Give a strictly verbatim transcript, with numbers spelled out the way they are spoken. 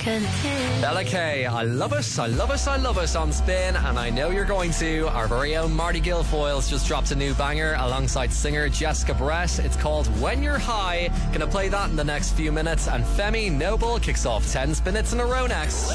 can hit. Bella K, I love it, I love it, I love it on Spin, and I know you're going to. Our very own Marty Guilfoyle's just dropped a new banger alongside singer Jessica Brett. It's called When You're High. Gonna play that in the next few minutes, and Femi Noble kicks off ten spin hits in a row next.